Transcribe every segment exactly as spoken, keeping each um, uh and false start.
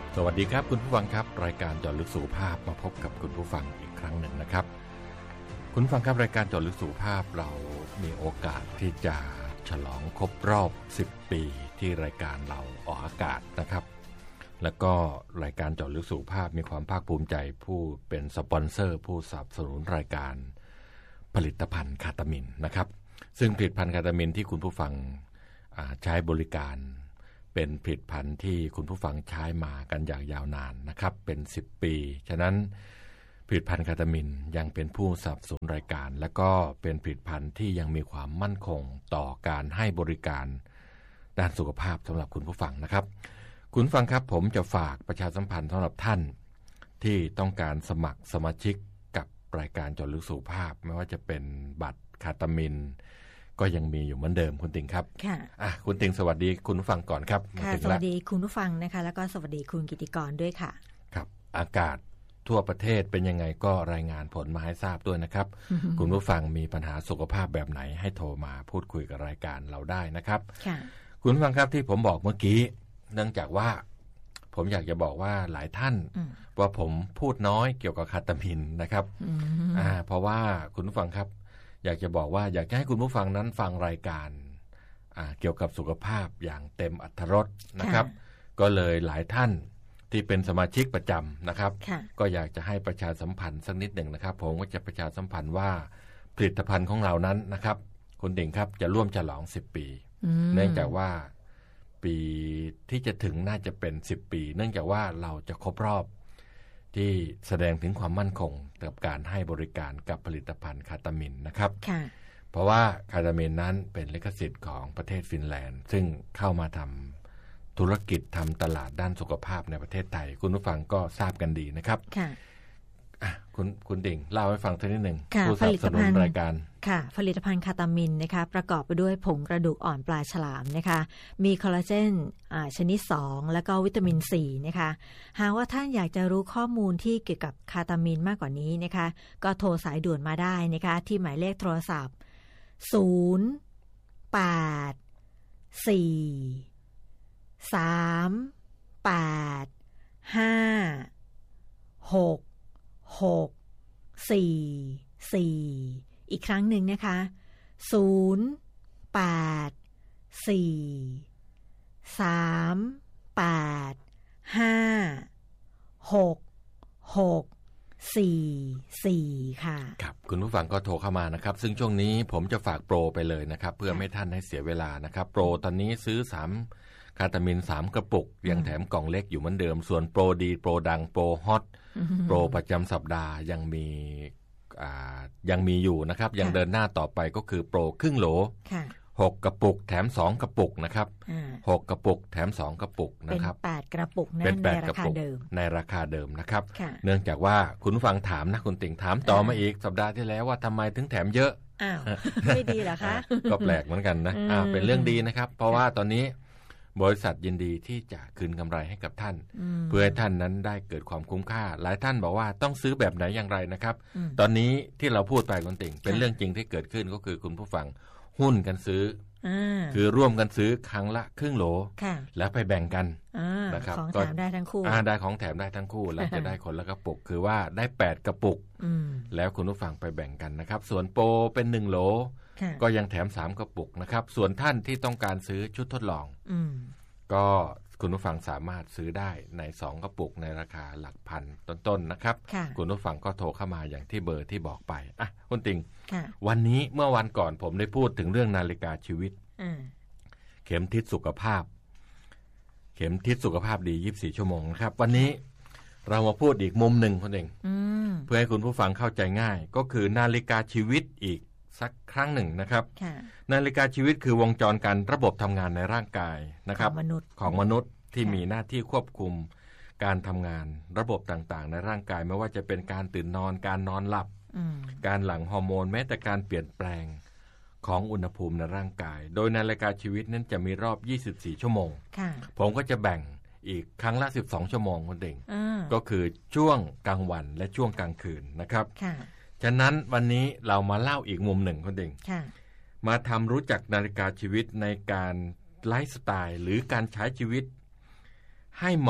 สวัสดีครับคุณผู้ฟังครับรายการเจาะลึกสุขภาพมาพบกับคุณผู้ฟังอีกครั้งหนึ่งนะครับคุณผู้ฟังครับรายการเจาะลึกสุขภาพเรามีโอกาสที่จะฉลองครบรอบสิบปีที่รายการเราออกอากาศนะครับแล้วก็รายการเจาะลึกสุขภาพมีความภาคภูมิใจผู้เป็นสปอนเซอร์ผู้สนับสนุนรายการผลิตภัณฑ์คาตามินนะครับซึ่งผลิตภัณฑ์คาตามินที่คุณผู้ฟังใช้บริการเป็นผลิตภัณฑ์ที่คุณผู้ฟังใช้มากันอย่างยาวนานนะครับเป็นสิบปีฉะนั้นผลิตภัณฑ์คาตามินยังเป็นผู้สนับสนุนรายการและก็เป็นผลิตภัณฑ์ที่ยังมีความมั่นคงต่อการให้บริการด้านสุขภาพสำหรับคุณผู้ฟังนะครับคุณผู้ฟังครับผมจะฝากประชาสัมพันธ์สำหรับท่านที่ต้องการสมัครสมาชิกกับรายการเจาะลึกสุขภาพไม่ว่าจะเป็นบัตรคาตามินก็ยังมีอยู่เหมือนเดิมคุณติงครับค่ะอ่ะคุณติงสวัสดีคุณผู้ฟังก่อนครับค่ะสวัสดีคุณผู้ฟังนะคะแล้วก็สวัสดีคุณกิติกรด้วยค่ะครับอากาศทั่วประเทศเป็นยังไงก็รายงานผลมาให้ทราบด้วยนะครับ คุณผู้ฟังมีปัญหาสุขภาพแบบไหนให้โทรมาพูดคุยกับรายการเราได้นะครับค่ะคุณผู้ฟังครับที่ผมบอกเมื่อกี้เนื่องจากว่าผมอยากจะบอกว่าหลายท่านว่าผมพูดน้อยเกี่ยวกับคาตามินนะครับอ่าเพราะว่าคุณผู้ฟังครับอยากจะบอกว่าอยากจะให้คุณผู้ฟังนั้นฟังรายการเกี่ยวกับสุขภาพอย่างเต็มอรรถรสนะครับก็เลยหลายท่านที่เป็นสมาชิกประจำนะครับก็อยากจะให้ประชาสัมพันธ์สักนิดหนึ่งนะครับผมก็จะประชาสัมพันธ์ว่าผลิตภัณฑ์ของเรานั้นนะครับคุณเด่งครับจะร่วมฉลองสิบปีเนื่องจากว่าปีที่จะถึงน่าจะเป็นสิบปีเนื่องจากว่าเราจะครบรอบที่แสดงถึงความมั่นคงกับการให้บริการกับผลิตภัณฑ์คาตามินนะครับเพราะว่าคาตามินนั้นเป็นลิขสิทธิ์ของประเทศฟินแลนด์ซึ่งเข้ามาทำธุรกิจทำตลาดด้านสุขภาพในประเทศไทยคุณผู้ฟังก็ทราบกันดีนะครับคุณคุณดิ่งเล่าให้ฟังทีนิดหนึ่งผู้สนับสนุนรายการค่ะผลิตภัณฑ์คาตามินนะคะประกอบไปด้วยผงกระดูกอ่อนปลาฉลามนะคะมีคอลลาเจนชนิดสองแล้วก็วิตามินซีนะคะหากว่าท่านอยากจะรู้ข้อมูลที่เกี่ยวกับคาตามินมากกว่านี้นะคะก็โทรสายด่วนมาได้นะคะที่หมายเลขโทรศัพท์ศูนย์ แปด สี่ สาม แปด ห้า หก หก สี่ สี่ อีกครั้งหนึ่งนะคะศูนย์ แปด สี่ สาม แปด ห้า หก หก สี่ สี่ ค่ะครับคุณผู้ฟังก็โทรเข้ามานะครับซึ่งช่วงนี้ผมจะฝากโปรไปเลยนะครับเพื่อไม่ท่านให้เสียเวลานะครับโปรตอนนี้ซื้อสามคาตามินสามกระปุกยังแถมกล่องเล็กอยู่เหมือนเดิมส่วนโปรดีโปรดังโปรฮอตโปรประจำสัปดาห์ยังมียังมีอยู่นะครับยังเดินหน้าต่อไปก็คือโปรครึ่งโหลหกกระปุกแถมสองกระปุกนะครับหกกระปุกแถมสองกระปุกนะครับเป็นแปดกระปุกในราคาเดิมในราคาเดิมนะครับเนื่องจากว่าคุณฟังถามนะคุณติ่งถามต่อมาอีกสัปดาห์ที่แล้วว่าทำไมถึงแถมเยอะอ้าวไม่ดีเหรอคะก็แปลกเหมือนกันนะอ่าเป็นเรื่องดีนะครับเพราะว่าตอนนี้บริษัทยินดีที่จะคืนกำไรให้กับท่านเพื่อให้ท่านนั้นได้เกิดความคุ้มค่าหลายท่านบอกว่าต้องซื้อแบบไหนอย่างไรนะครับตอนนี้ที่เราพูดไปคุณติ่งเป็นเรื่องจริงที่เกิดขึ้นก็คือคุณผู้ฟังหุ้นกันซื้อคือร่วมกันซื้อครั้งละครึ่งโหลแล้วไปแบ่งกันนะครับของแถมได้ทั้งคู่ได้ของแถมได้ทั้งคู่แล้วจะได้คนละกระปุกคือว่าได้แปดกระปุกแล้วคุณผู้ฟังไปแบ่งกันนะครับส่วนโปรเป็นหนึ่งโหลก็ยังแถมสามกระปุกนะครับส่วนท่านที่ต้องการซื้อชุดทดลองก็คุณผู้ฟังสามารถซื้อได้ในสองกระปุกในราคาหลักพันต้นๆนะครับคุณผู้ฟังก็โทรเข้ามาอย่างที่เบอร์ที่บอกไปอ่ะคุณติงวันนี้เมื่อวันก่อนผมได้พูดถึงเรื่องนาฬิกาชีวิตเข็มทิศสุขภาพเข็มทิศสุขภาพดียี่สิบสี่ชั่วโมงนะครับวันนี้เรามาพูดอีกมุมหนึ่งคุณเองเพื่อให้คุณผู้ฟังเข้าใจง่ายก็คือนาฬิกาชีวิตอีกสักครั้งหนึ่งนะครับนาฬิกาชีวิตคือวงจรการระบบทำงานในร่างกายนะครับของมนุษย์ของมนุษย์ที่มีหน้าที่ควบคุมการทำงานระบบต่างๆในร่างกายไม่ว่าจะเป็นการตื่นนอนการนอนหลับการหลั่งฮอร์โมนแม้แต่การเปลี่ยนแปลงของอุณหภูมิในร่างกายโดยนาฬิกาชีวิตนั้นจะมีรอบยี่สิบสี่ชั่วโมงผมก็จะแบ่งอีกครั้งละสิบสองชั่วโมงคุณเด่งก็คือช่วงกลางวันและช่วงกลางคืนนะครับฉะนั้นวันนี้เรามาเล่าอีกมุมหนึ่งคุณเด่งมาทำรู้จักนาฬิกาชีวิตในการไลฟ์สไตล์หรือการใช้ชีวิตให้เหมาะ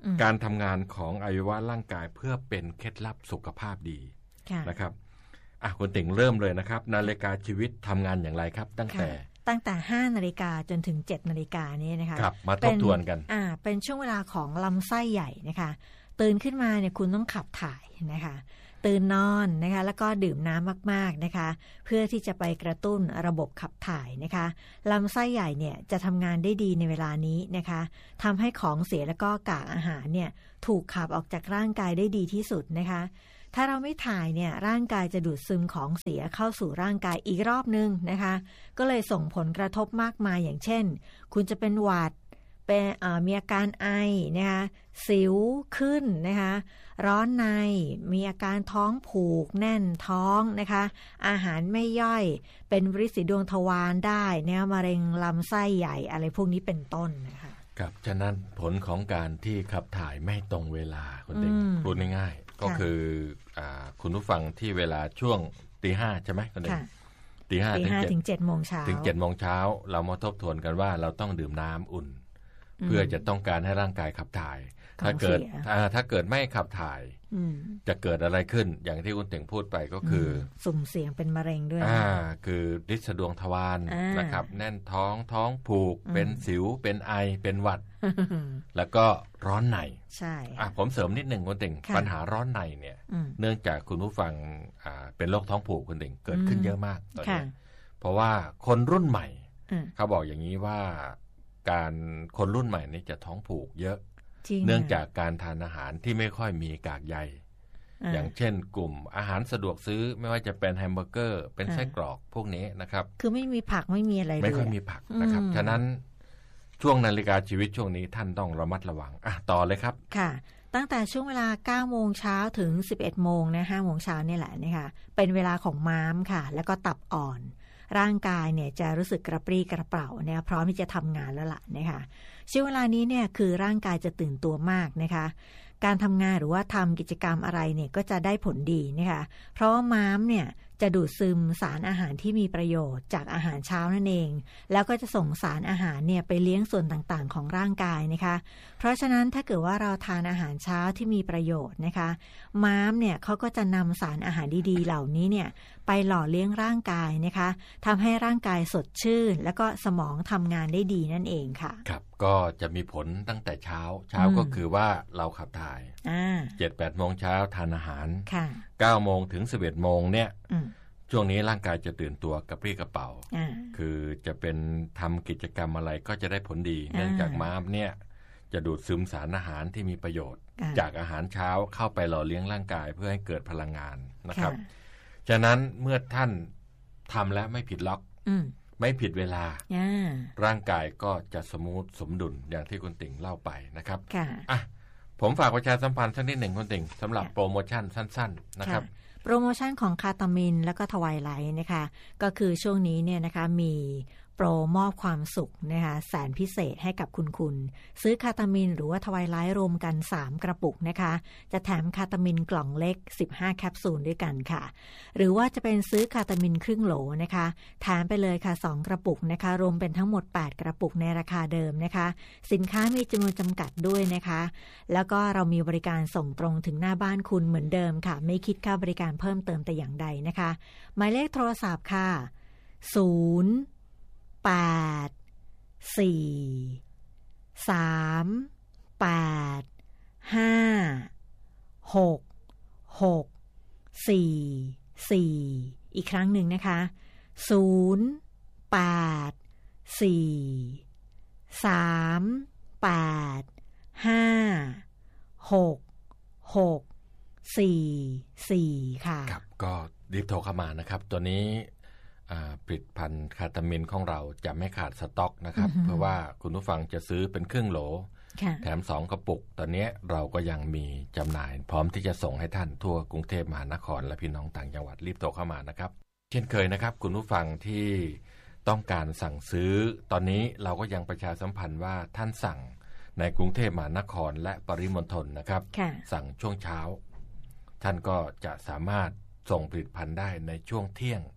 การทำงานของอวัยวะร่างกายเพื่อเป็นเคล็ดลับสุขภาพดีนะครับอ่ะคุณติ่งเริ่มเลยนะครับนาฬิกาชีวิตทำงานอย่างไรครับตั้งแต่ตั้งแต่ห้านาฬิกาจนถึงเจ็ดนาฬิกานี่นะคะครับมาทบทวนกันอ่าเป็นช่วงเวลาของลำไส้ใหญ่นะคะตื่นขึ้นมาเนี่ยคุณต้องขับถ่ายนะคะตื่นนอนนะคะแล้วก็ดื่มน้ำมากๆนะคะเพื่อที่จะไปกระตุ้นระบบขับถ่ายนะคะลำไส้ใหญ่เนี่ยจะทำงานได้ดีในเวลานี้นะคะทำให้ของเสียแล้วก็กากอาหารเนี่ยถูกขับออกจากร่างกายได้ดีที่สุดนะคะถ้าเราไม่ถ่ายเนี่ยร่างกายจะดูดซึมของเสียเข้าสู่ร่างกายอีกรอบนึงนะคะก็เลยส่งผลกระทบมากมายอย่างเช่นคุณจะเป็นหวัดเป็นมีอาการไอนะคะสิวขึ้นนะคะร้อนในมีอาการท้องผูกแน่นท้องนะคะอาหารไม่ย่อยเป็นวริดสีดวงทวารได้เนี่ยมะเร็งลำไส้ใหญ่อะไรพวกนี้เป็นต้นนะคะครับฉะนั้นผลของการที่ขับถ่ายไม่ตรงเวลาคุณเด็กพูดง่ายๆก็คือคุณผู้ฟังที่เวลาช่วงตีห้าใช่ไหมคุณเด็กตีห้าถึงเจ็ดโมงเช้าถึงเจ็ดโมงเช้าเรามาทบทวนกันว่าเราต้องดื่มน้ำอุ่นเพื่อจะต้องการให้ร่างกายขับถ่ายถ้าเกิดถ้าเกิดไม่ขับถ่ายจะเกิดอะไรขึ้นอย่างที่คุณเต่งพูดไปก็คือสุ่มเสี่ยงเป็นมะเร็งด้วยอ่าคือฤทธิ์สะดวงทวารนะครับแน่นท้องท้องผูกเป็นสิวเป็นไอเป็นหวัดแล้วก็ร้อนในใช่อ่ะผมเสริมนิดหนึ่งคุณเต่งปัญหาร้อนในเนี่ยเนื่องจากคุณผู้ฟังอ่าเป็นโรคท้องผูกคุณเต่งเกิดขึ้นเยอะมากตอนนี้เพราะว่าคนรุ่นใหม่เขาบอกอย่างนี้ว่าการคนรุ่นใหม่นี่จะท้องผูกเยอะเนื่องจากการทานอาหารที่ไม่ค่อยมีกากใยอย่างเช่นกลุ่มอาหารสะดวกซื้อไม่ว่าจะเป็นแฮมเบอร์เกอร์เป็นไส้กรอกพวกนี้นะครับคือไม่มีผักไม่มีอะไรเลยไม่ค่อยมีผักนะครับฉะนั้นช่วงนาฬิกาชีวิตช่วงนี้ท่านต้องระมัดระวังอ่ะต่อเลยครับค่ะตั้งแต่ช่วงเวลาเก้าโมงเช้าถึงสิบเอ็ดโมงนะห้าโมงเช้านี่แหละนะคะเป็นเวลาของม้ามค่ะแล้วก็ตับอ่อนร่างกายเนี่ยจะรู้สึกกระปรี้กระเปร่าเนี่ยพร้อมที่จะทำงานแล้วล่ะนะคะช่วงเวลานี้เนี่ยคือร่างกายจะตื่นตัวมากนะคะการทำงานหรือว่าทำกิจกรรมอะไรเนี่ยก็จะได้ผลดีนะคะเพราะว่าม้ามเนี่ยจะดูดซึมสารอาหารที่มีประโยชน์จากอาหารเช้านั่นเองแล้วก็จะส่งสารอาหารเนี่ยไปเลี้ยงส่วนต่างๆของร่างกายนะคะเพราะฉะนั้นถ้าเกิดว่าเราทานอาหารเช้าที่มีประโยชน์นะคะม้ามเนี่ยเขาก็จะนำสารอาหารดีๆเหล่านี้เนี่ยไปหล่อเลี้ยงร่างกายนะคะทำให้ร่างกายสดชื่นแล้วก็สมองทำงานได้ดีนั่นเองค่ะครับก็จะมีผลตั้งแต่เช้าเช้าก็คือว่าเราขับถ่ายเจ็ดแปดโมงเช้าทานอาหารเก้าโมงถึงสิบเอ็ดโมงเนี่ยช่วงนี้ร่างกายจะตื่นตัวกระปรี้กระเป๋าคือจะเป็นทำกิจกรรมอะไรก็จะได้ผลดีเนื่องจากม้ามเนี่ยจะดูดซึมสารอาหารที่มีประโยชน์จากอาหารเช้าเข้าไปหล่อเลี้ยงร่างกายเพื่อให้เกิดพลังงานนะครับฉะนั้นเมื่อท่านทำแล้วไม่ผิดล็อกไม่ผิดเวลาร่างกายก็จะสมูทสมดุลอย่างที่คุณติ่งเล่าไปนะครับอ่ะผมฝากประชาสัมพันธ์สักนิดหนึ่งคุณติ่งสำหรับโปรโมชั่นสั้นๆนะครับโปรโมชั่นของคาตามินแล้วก็ทวายไลท์นะคะก็คือช่วงนี้เนี่ยนะคะมีโปรมอบความสุขนะคะแสนพิเศษให้กับคุณคุณซื้อคาตามินหรือว่าทวายไลท์รวมกันสามกระปุกนะคะจะแถมคาตามินกล่องเล็กสิบห้าแคปซูลด้วยกันค่ะหรือว่าจะเป็นซื้อคาตามินครึ่งโหลนะคะแถมไปเลยค่ะสองกระปุกนะคะรวมเป็นทั้งหมดแปดกระปุกในราคาเดิมนะคะสินค้ามีจำนวนจำกัดด้วยนะคะแล้วก็เรามีบริการส่งตรงถึงหน้าบ้านคุณเหมือนเดิมค่ะไม่คิดค่าบริการเพิ่มเติมแต่อย่างใดนะคะหมายเลขโทรศัพท์ค่ะศูนย์แปดสี่สามแปดห้าหกหกสี่สี่อีกครั้งหนึ่งนะคะศูนย์แปดสี่สามแปดห้าหกหกสี่สี่ค่ะครับก็รีบโทรเข้ามานะครับตัวนี้ผลิตภัณฑ์คาตามินของเราจะไม่ขาดสต็อกนะครับเพราะว่าคุณผู้ฟังจะซื้อเป็นครึ่งโหลแถมสองกระปุกตอนนี้เราก็ยังมีจำหน่ายพร้อมที่จะส่งให้ท่านทั่วกรุงเทพมหานครและพี่น้องต่างจังหวัดรีบโทรเข้ามานะครับเช่นเคยนะครับคุณผู้ฟังที่ต้องการสั่งซื้อตอนนี้เราก็ยังประชาสัมพันธ์ว่าท่านสั่งในกรุงเทพมหานครและปริมณฑลนะครับสั่งช่วงเช้าท่านก็จะสามารถส่งผลิตภัณฑ์ได้ในช่วงเที่ยง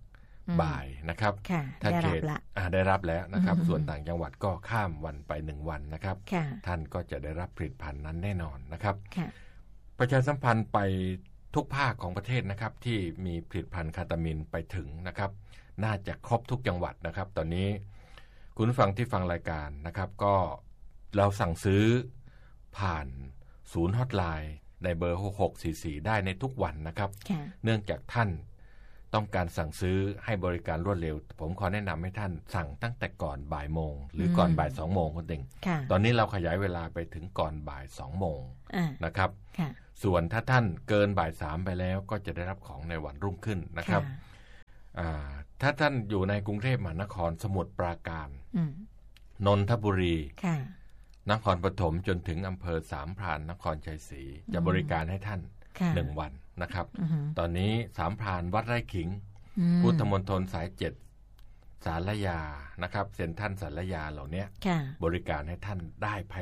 บ่ายนะครับถ้าเขตได้รับแล้วนะครับส่วนต่างจังหวัดก็ข้ามวันไปหนึ่งวันนะครับท่านก็จะได้รับผลิตภัณฑ์นั้นแน่นอนนะครับประชาสัมพันธ์ไปทุกภาคของประเทศนะครับที่มีผลิตภัณฑ์คาตามินไปถึงนะครับน่าจะครบทุกจังหวัดนะครับตอนนี้คุณผู้ฟังที่ฟังรายการนะครับก็เราสั่งซื้อผ่านศูนย์ฮอตไลน์ในเบอร์หกหกสี่สี่ได้ในทุกวันนะครับเนื่องจากท่านต้องการสั่งซื้อให้บริการรวดเร็วผมขอแนะนำให้ท่านสั่งตั้งแต่ก่อนบ่ายโมงหรือก่อนบ่ายสองโมงคุณติ่งตอนนี้เราขยายเวลาไปถึงก่อนบ่ายสองโมงนะครับส่วนถ้าท่านเกินบ่ายสามไปแล้วก็จะได้รับของในวันรุ่งขึ้นนะครับถ้าท่านอยู่ในกรุงเทพมหานครสมุทรปราการนนทบุรีนครปฐมจนถึงอำเภอสามพรานนครชัยศรีจะบริการให้ท่านหนึ่งวันนะครับตอนนี้สามพรานวัดไร่ขิงพุทธมณฑลสายเจ็ดสารยานะครับเซ็นทรัลสารยาเหล่านี้บริการให้ท่านได้ภาย